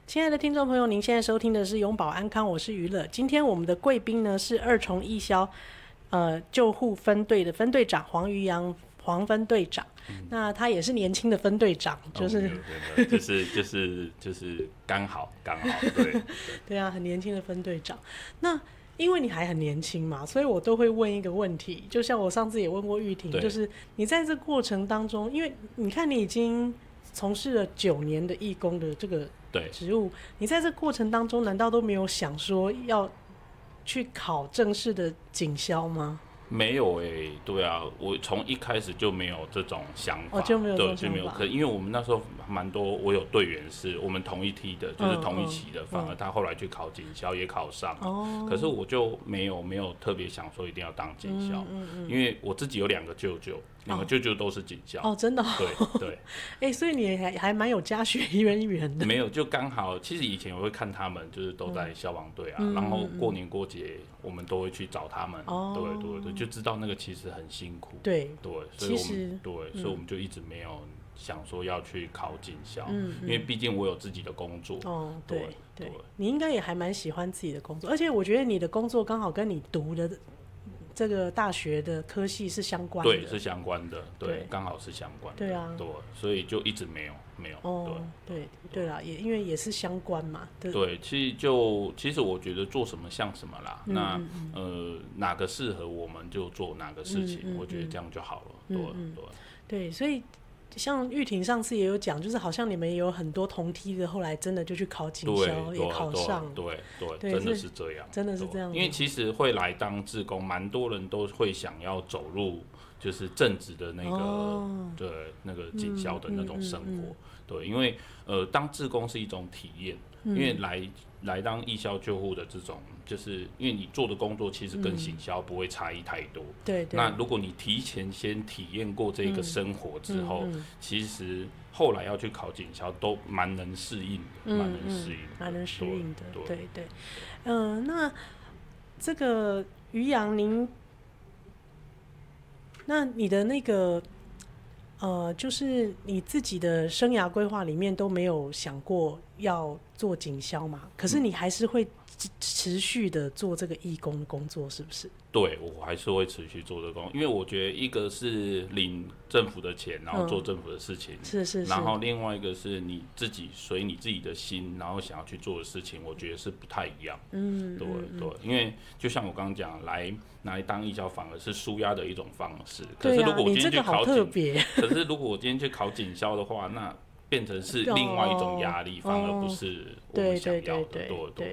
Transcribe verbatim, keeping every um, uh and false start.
亲爱的听众朋友，您现在收听的是永保安康，我是娱乐。今天我们的贵宾呢是二重义消呃救护分队的分队长黄于洋黄分队长、嗯，那他也是年轻的分队长，就是、 哦、就是就是就是刚好刚好对对对啊，很年轻的分队长。那因为你还很年轻嘛，所以我都会问一个问题，就像我上次也问过玉婷，就是你在这过程当中，因为你看你已经从事了九年的义工的这个职务，你在这过程当中难道都没有想说要去考正式的警消吗？ 没有诶、欸，对啊，我从一开始就没有这种想法， 哦、就没有这种想法，对，就没有。可因为我们那时候蛮多，我有队员是我们同一梯的，就是同一期的，嗯、反而他后来去考警消也考上了、嗯。可是我就没有没有特别想说一定要当警消、嗯嗯嗯，因为我自己有两个舅舅。两个舅舅都是警消哦，真的、哦， 对对， 哎、欸，所以你还还蛮有家学渊源的。 没有，就刚好，其实以前我会看他们，就是都在消防队啊、嗯，然后过年过节我们都会去找他们，嗯、对对对，就知道那个其实很辛苦， 对对，所以我们对、嗯，所以我们就一直没有想说要去考警消、嗯，因为毕竟我有自己的工作， 哦，对 对, 对，你应该也还蛮喜欢自己的工作，而且我觉得你的工作刚好跟你读的这个大学的科系是相关的， 对，是相关的，对，刚好是相关的， 对啊，对， 所以就一直没有没有， 哦，对对对啦，也因为也是相关嘛，对， 对，其实就其实我觉得做什么像什么啦，嗯、那、嗯、呃哪个适合我们就做哪个事情、嗯嗯，我觉得这样就好了，嗯、对、嗯、对对，所以。像玉婷上次也有讲，就是好像你们也有很多同梯的，后来真的就去考警消，也考上， 对 对, 对, 对，真的是这样， 真的是这样。 因为其实会来当志工，蛮多人都会想要走入就是正职的那个、哦、对那个警消的那种生活，嗯嗯嗯、对，因为呃当志工是一种体验，因为来。来当义消救护的这种，就是因为你做的工作其实跟警消不会差异太多。 嗯、对对。 那如果你提前先体验过这个生活之后，嗯嗯嗯、其实后来要去考警消都蛮能适应的，蛮、嗯、能适应的， 蛮能适应的。对 对, 对, 对。嗯、呃，那这个于洋，您，那你的那个。呃，就是你自己的生涯规划里面都没有想过要做警消嘛？可是你还是会持续的做这个义工的工作，是不是？ 对，我还是会持续做这个工作，因为我觉得一个是领政府的钱，然后做政府的事情， 嗯、是是是， 然后另外一个是你自己随你自己的心，然后想要去做的事情，我觉得是不太一样。嗯，对嗯对，因为就像我刚刚讲，来来当义消反而是抒压的一种方式。可是如果我今天去考警，可是如果我今天去考警消的话，那变成是另外一种压力，反而不是我们想要的。对对对